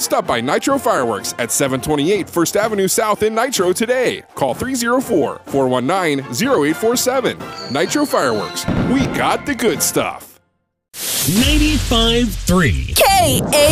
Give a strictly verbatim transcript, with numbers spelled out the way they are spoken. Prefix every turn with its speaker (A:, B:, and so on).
A: Stop by Nitro Fireworks at seven twenty-eight First Avenue South in Nitro today. Call three oh four, four one nine, oh eight four seven. Nitro Fireworks. We got the good stuff.
B: ninety-five point three
C: K A